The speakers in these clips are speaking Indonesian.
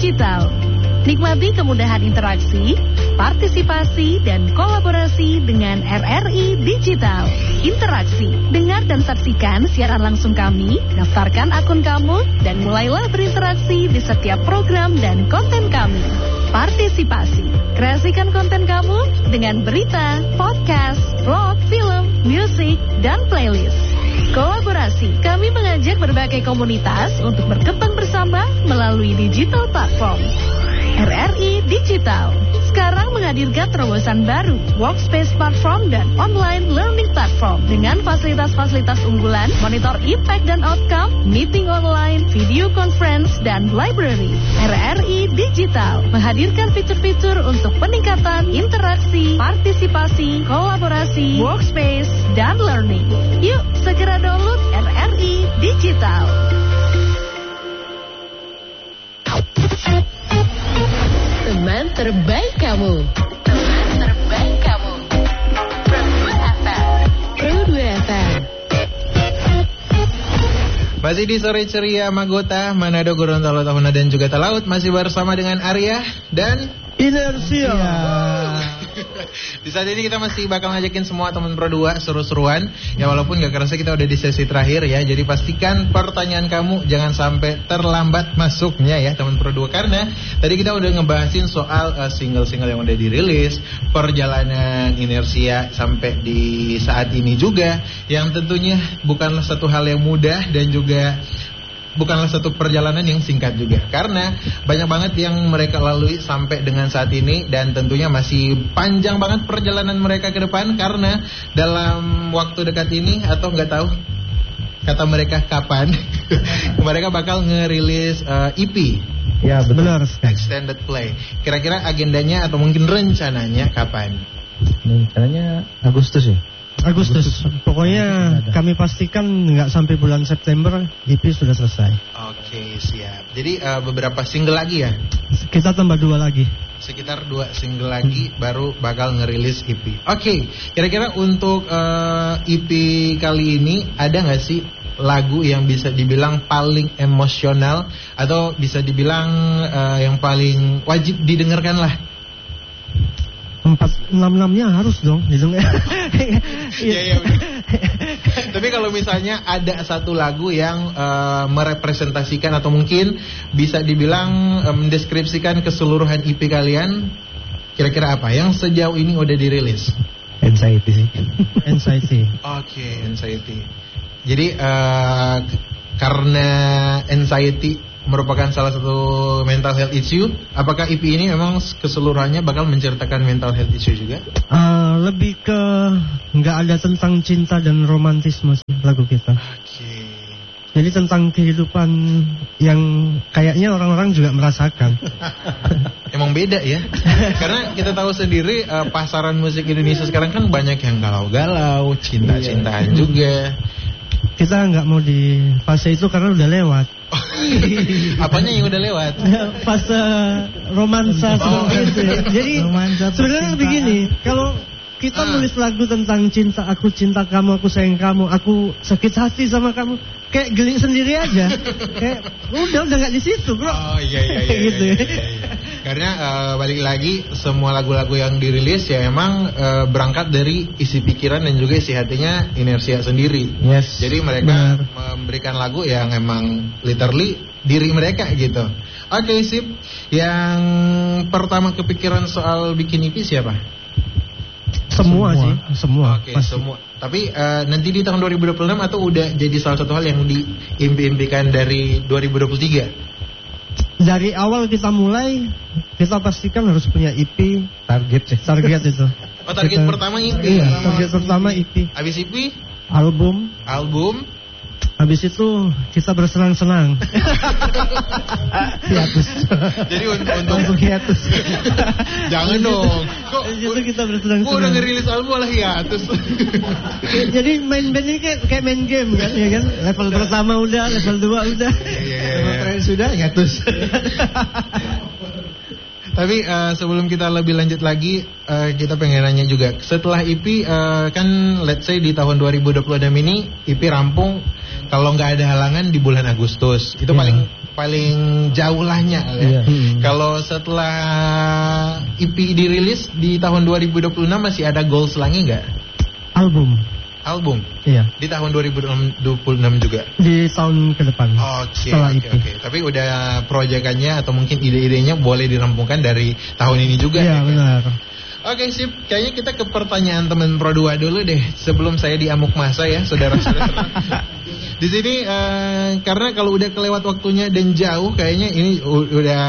Digital. Nikmati kemudahan interaksi, partisipasi, dan kolaborasi dengan RRI Digital. Interaksi, dengar dan saksikan siaran langsung kami, daftarkan akun kamu, dan mulailah berinteraksi di setiap program dan konten kami. Partisipasi, kreasikan konten kamu dengan berita, podcast, vlog, film, musik, dan playlist. Kolaborasi, kami mengajak berbagai komunitas untuk berkembang bersama melalui digital platform. RRI Digital sekarang menghadirkan terobosan baru, workspace platform dan online learning platform dengan fasilitas-fasilitas unggulan, monitor impact dan outcome, meeting online, video conference, dan library. RRI Digital menghadirkan fitur-fitur untuk peningkatan interaksi, partisipasi, kolaborasi, workspace, dan learning. Yuk, segera download RRI Digital. Teman terbaik kamu. Teman terbaik kamu. Pro 2 FM. Masih di sore ceria Magota, Manado, Gorontalo, Tahuna, dan juga Talaut. Masih bersama dengan Arya dan Inersia. Di saat ini kita masih bakal ngajakin semua teman Pro 2 seru-seruan. Ya walaupun gak kerasa kita udah di sesi terakhir ya. Jadi pastikan pertanyaan kamu jangan sampai terlambat masuknya ya teman Pro 2. Karena tadi kita udah ngebahasin soal single-single yang udah dirilis, perjalanan Inersia sampai di saat ini juga, yang tentunya bukanlah satu hal yang mudah dan juga bukanlah satu perjalanan yang singkat juga. Karena banyak banget yang mereka lalui sampai dengan saat ini. Dan tentunya masih panjang banget perjalanan mereka ke depan. Karena dalam waktu dekat ini, atau gak tahu kata mereka kapan, mereka bakal ngerilis EP. Ya benar. Extended play. Kira-kira agendanya atau mungkin rencananya kapan? Rencananya Agustus ya. Agustus. Pokoknya kami pastikan nggak sampai bulan September EP sudah selesai. Oke, siap. Jadi beberapa single lagi ya? Kita tambah 2 lagi. Sekitar 2 single lagi baru bakal ngerilis EP. Oke, kira-kira untuk EP kali ini ada nggak sih lagu yang bisa dibilang paling emosional atau bisa dibilang yang paling wajib didengarkan lah? 4-6-6-nya harus dong didengar. Iya. Tapi kalau misalnya ada satu lagu yang merepresentasikan atau mungkin bisa dibilang mendeskripsikan keseluruhan EP kalian, kira-kira apa yang sejauh ini udah dirilis? Anxiety sih. Anxiety. Oke, Anxiety. Jadi karena anxiety merupakan salah satu mental health issue, apakah EP ini memang keseluruhannya bakal menceritakan mental health issue juga? Lebih ke nggak ada tentang cinta dan romantisme sih lagu kita. Oke. Jadi tentang kehidupan yang kayaknya orang-orang juga merasakan. Emang beda ya. Karena kita tahu sendiri pasaran musik Indonesia sekarang kan banyak yang galau-galau, cinta-cintaan juga. Kita nggak mau di fase itu karena udah lewat. Apanya yang udah lewat? Fase romansa seperti itu. Jadi sebenarnya begini, kalau kita nulis lagu tentang cinta, aku cinta kamu, aku sayang kamu, aku sakit hati sama kamu, kayak geling sendiri aja. Kayak udah nggak di situ, bro. Oh iya. Gitu ya. Karena balik lagi semua lagu-lagu yang dirilis ya emang berangkat dari isi pikiran dan juga isi hatinya Inersia sendiri. Yes. Jadi mereka memberikan lagu yang emang literally diri mereka gitu. Oke, sip. Yang pertama kepikiran soal bikin EP siapa? Semua sih, semua. Oke, semua. Tapi nanti di tahun 2026 atau udah jadi salah satu hal yang diimpi-impikan dari 2023? Dari awal kita mulai, kita pastikan harus punya EP. Target itu. Oh, target pertama EP. Iya, target pertama EP. Habis EP? Album. Habis itu kita bersenang-senang. Hiatus. Jadi untuk hiatus. Jangan dong. Kok itu kita bersenang-senang. Gua udah ngerilis album malah hiatus. Jadi main band ini kayak main game kan, ya kan? Level pertama udah, level 2 udah. Level terakhir sudah hiatus. Tapi sebelum kita lebih lanjut lagi, kita pengen nanya juga. Setelah EP, kan let's say di tahun 2026 ini EP rampung, kalau nggak ada halangan di bulan Agustus. Itu paling jauh lahnya ya. Kalau setelah EP dirilis di tahun 2026 masih ada goals lagi nggak? Album? Iya. Di tahun 2026 juga? Di tahun ke depan. Oke. Tapi udah proyekannya atau mungkin ide-idenya boleh dirampungkan dari tahun ini juga. Iya, benar. Oke, sip. Kayaknya kita ke pertanyaan teman Pro 2 dulu deh. Sebelum saya diamuk masa ya, saudara-saudara. Di sini karena kalau udah kelewat waktunya dan jauh, kayaknya ini udah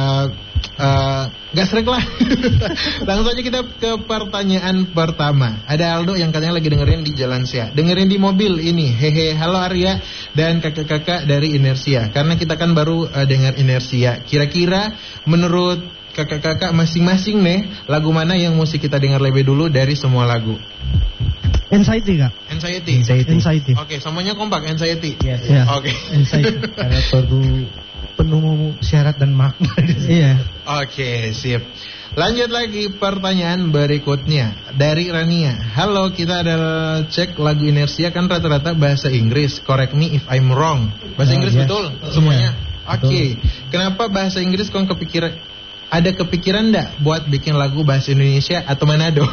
gak srek lah. Langsung aja kita ke pertanyaan pertama. Ada Aldo yang katanya lagi dengerin di Jalan Sia, dengerin di mobil ini. Hehe, halo Arya dan kakak-kakak dari Inersia. Karena kita kan baru dengar Inersia. Kira-kira menurut kakak-kakak masing-masing nih, lagu mana yang mesti kita dengar lebih dulu dari semua lagu? Anxiety Kak. Anxiety. Oke, semuanya kompak Anxiety. Iya. Oke. Anxiety karena penuh syarat dan makna. Iya. Oke, sip. Lanjut lagi pertanyaan berikutnya dari Rania. Halo, kita ada cek lagu Inersia kan rata-rata bahasa Inggris. Correct me if I'm wrong. Bahasa Inggris betul semuanya? Oke. Kenapa bahasa Inggris kok ada kepikiran enggak buat bikin lagu bahasa Indonesia atau Manado?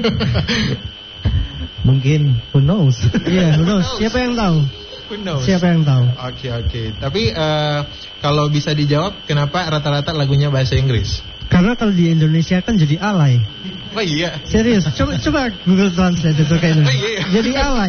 Mungkin who knows. Iya, who knows. Siapa yang tahu? Siapa yang tahu? Oke. Tapi kalau bisa dijawab, kenapa rata-rata lagunya bahasa Inggris? Karena kalau di Indonesia kan jadi alay. Oh iya. Serius, coba Google Translate itu kayak Indonesia. Oh, iya. Jadi alay.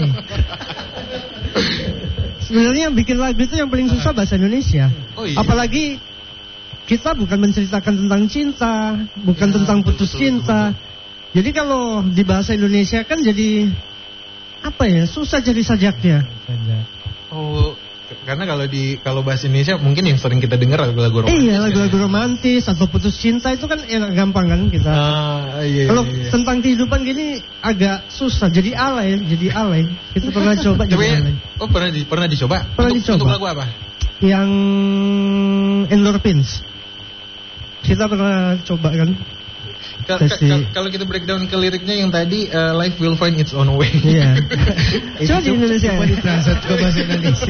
Sebenarnya bikin lagu itu yang paling susah bahasa Indonesia. Oh, iya. Apalagi kita bukan menceritakan tentang cinta, bukan tentang putus cinta. Jadi kalau di bahasa Indonesia kan jadi susah jadi sajaknya. Oh, karena kalau bahasa Indonesia mungkin yang sering kita dengar lagu-lagu romantis. Iya, lagu-lagu romantis atau putus cinta itu kan enak gampang kan kita. Iya. Kalau tentang kehidupan gini agak susah, jadi alay. Kita pernah coba jadi alay. Oh, pernah dicoba? Untuk lagu apa? Yang Endorphins. Kita pernah coba kan. Kalau kita breakdown ke liriknya yang tadi life will find its own way. Iya. Coba di Indonesia. Coba ditranslate ke bahasa Indonesia.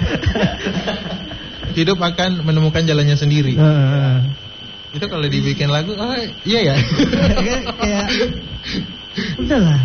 Hidup akan menemukan jalannya sendiri. Itu kalau dibikin lagu, iya ya. Kayak udahlah.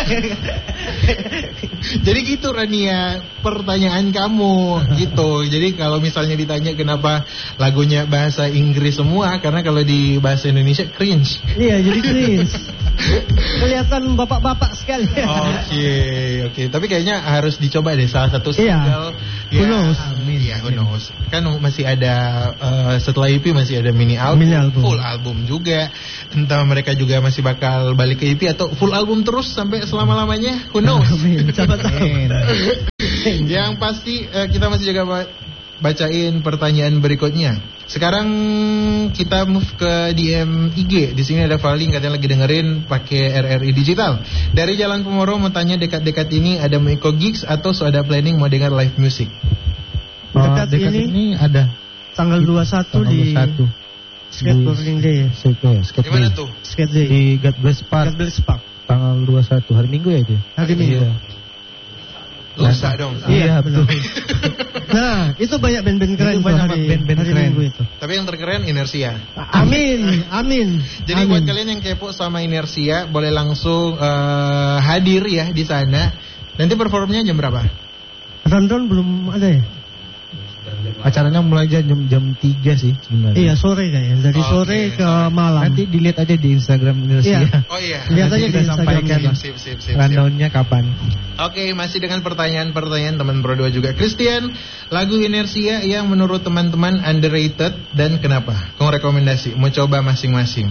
Jadi gitu Rania, pertanyaan kamu gitu. Jadi kalau misalnya ditanya kenapa lagunya bahasa Inggris semua, karena kalau di bahasa Indonesia cringe. Iya, jadi cringe. Kelihatan bapak-bapak sekali. Oke. Tapi kayaknya harus dicoba deh salah satu single. Who knows? Iya, who knows. Kan masih ada setelah EP masih ada mini album, full album juga. Entah mereka juga masih bakal balik ke EP atau full album terus sampai selama-lamanya. Who knows? Siapa tahu. Yang pasti kita masih juga bacain pertanyaan berikutnya. Sekarang kita move ke DM IG. Di sini ada Valin katanya lagi dengerin pakai RRI Digital. Dari Jalan Pemoro mau tanya dekat-dekat ini ada mau ikut gigs atau ada planning mau dengar live music? Dekat ini ada tanggal 21 di Skateboarding Day. Di mana tuh? Skate Day di God Bless Park. Tanggal 21 hari Minggu ya itu. Hari Minggu. Lusa dong. Iya betul. Nah itu banyak band-band keren tuh hari Minggu itu. Tapi yang terkeren Inersia. Amin. Jadi buat kalian yang kepo sama Inersia boleh langsung hadir ya di sana. Nanti performnya jam berapa? Rundown belum ada ya? Acaranya mulai jam 3 sih sebenarnya. Iya sore kayaknya. Dari sore ke malam. Nanti dilihat aja di Instagram Indonesia. Iya. Oh iya. Lihat aja di Instagram. Sip. Rundownnya kapan? Oke, masih dengan pertanyaan teman Pro 2 juga. Christian, lagu Inersia yang menurut teman-teman underrated dan kenapa? Kong rekomendasi, mau coba masing-masing.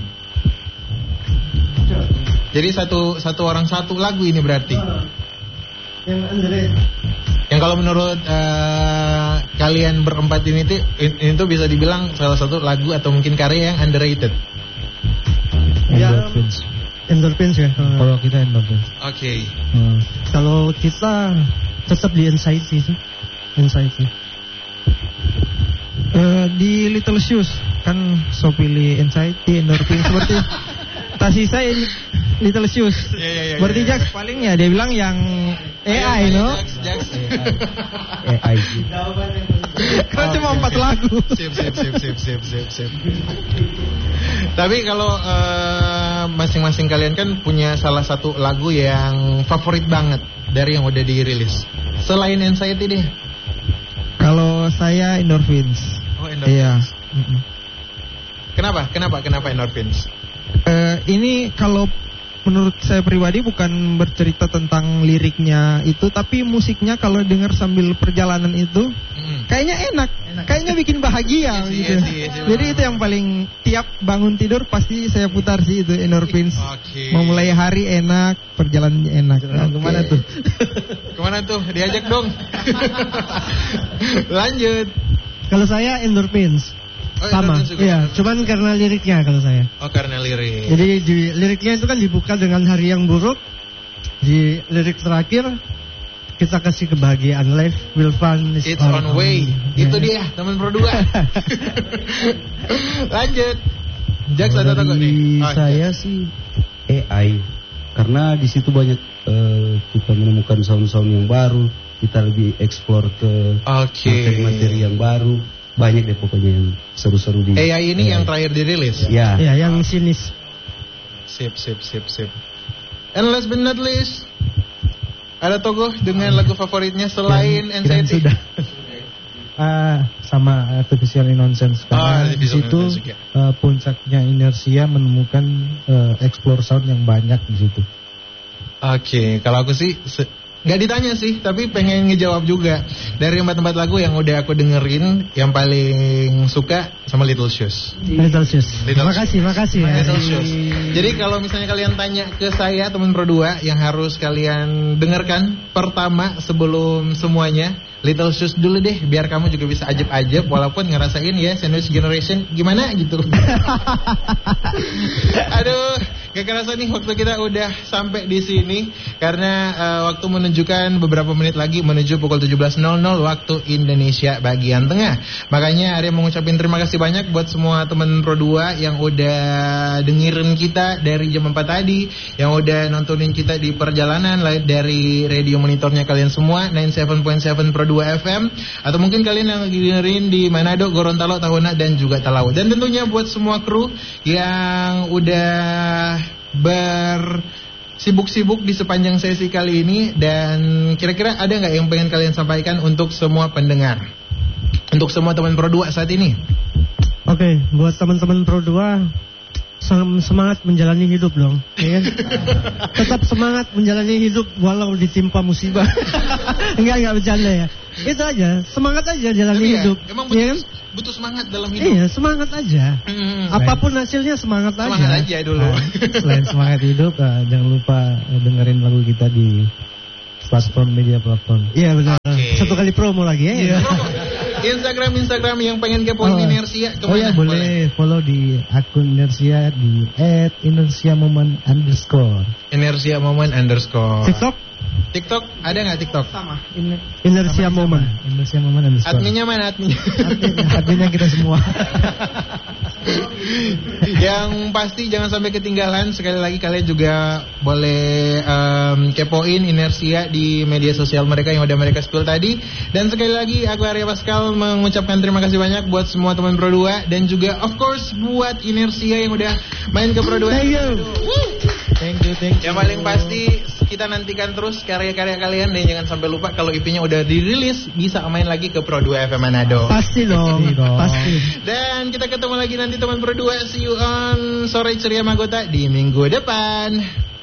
Jadi satu orang satu lagu ini berarti. Yang underrated. Yang kalau menurut kalian berempat ini tuh bisa dibilang salah satu lagu atau mungkin karya yang underrated. Endorphins ya. Kalau kita Endorphins. Oke. Kalau kita tetap di Anxiety sih. Di Little Shoes kan so pilih Anxiety, Endorphins seperti tadi saya Little Shoes. Berarti Jax palingnya dia bilang yang AI no? Jax. AI. Karena cuma 4 lagu. Sip. Tapi kalau masing-masing kalian kan punya salah satu lagu yang favorit banget dari yang udah dirilis. Selain Anxiety deh. Kalau saya Endorphins. Oh, Endorphins. Iya. Kenapa Endorphins? Ini kalau menurut saya pribadi bukan bercerita tentang liriknya itu, tapi musiknya kalau dengar sambil perjalanan itu kayaknya enak. Kayaknya bikin bahagia gitu. Jadi itu yang paling tiap bangun tidur pasti saya putar sih itu Endorphins. Mau mulai hari enak, perjalanannya enak. Kemana tuh? Diajak dong. Lanjut. Kalau saya Endorphins. Sama, iya, cuman karena liriknya kalau saya. Oh, karena lirik. Jadi di liriknya itu kan dibuka dengan hari yang buruk. Di lirik terakhir kita kasih kebahagiaan, life will find its own way. Itu dia, teman Pro 2. Lanjut. Jack ada takut nih. Saya sih AI. Karena di situ banyak kita menemukan sound-sound yang baru, kita lebih explore ke materi-materi yang baru. Banyak deh pokoknya yang seru-seru di AI ini yang terakhir dirilis. Ya, yang sinis. Sip. And last but not least, ada Togo dengan lagu favoritnya selain Anxiety. Sudah. Sama Artificial Nonsense. Karena di situ puncaknya Inersia menemukan explore sound yang banyak di situ. Oke, kalau aku sih nggak ditanya sih, tapi pengen ngejawab juga. Dari 4 lagu yang udah aku dengerin, yang paling suka sama Little Shoes. Makasih. Little Shoes. Jadi kalau misalnya kalian tanya ke saya, teman Pro 2, yang harus kalian dengarkan pertama sebelum semuanya, Little Shoes dulu deh, biar kamu juga bisa ajeb-ajeb walaupun ngerasain ya Sandwich Generation gimana gitu. Aduh, gak kerasa nih waktu kita udah sampai di sini karena waktu menunjukkan beberapa menit lagi menuju pukul 17.00 waktu Indonesia bagian tengah. Makanya Arya mengucapkan terima kasih banyak buat semua teman Pro 2 yang udah dengerin kita dari jam 4 tadi, yang udah nontonin kita di perjalanan dari radio monitornya kalian semua 97.7 Pro 2 FM, atau mungkin kalian yang lagi dengerin di Manado, Gorontalo, Tahuna dan juga Talaut. Dan tentunya buat semua kru yang udah sibuk-sibuk di sepanjang sesi kali ini. Dan kira-kira ada nggak yang pengen kalian sampaikan untuk semua pendengar, untuk semua teman Pro 2 saat ini? Oke, buat teman-teman Pro 2, semangat menjalani hidup dong, ya kan? Tetap semangat menjalani hidup walau ditimpa musibah. Enggak bercanda ya. Itu aja, semangat aja jalani hidup. Emang butuh semangat dalam hidup. Iya, semangat aja. Apapun hasilnya semangat aja. Semangat aja dulu. Selain semangat hidup, jangan lupa dengerin lagu kita di media platform. Iya benar. Satu kali promo lagi ya. Iya. Instagram yang pengen kepoin Inersia kemana? Oh ya boleh follow di akun Inersia di @inersiamoment_. Inersia Moment _ TikTok ada nggak TikTok? Sama. Inersia Moment. Inersia Moment _ Adminnya mana adminnya? Adminnya kita semua. Yang pasti jangan sampai ketinggalan. Sekali lagi kalian juga boleh kepoin Inersia di media sosial mereka yang udah mereka spill tadi. Dan sekali lagi aku Arya Pascal mengucapkan terima kasih banyak buat semua teman Pro 2 dan juga of course buat Inersia yang udah main ke Pro 2. Thank you. Yang paling pasti kita nantikan terus karya-karya kalian dan jangan sampai lupa kalau IP-nya udah dirilis bisa main lagi ke Pro 2 FM Manado. Pasti dong. Pasti. Dan kita ketemu lagi nanti teman Pro 2. See you on Sore Ceria Magota di minggu depan.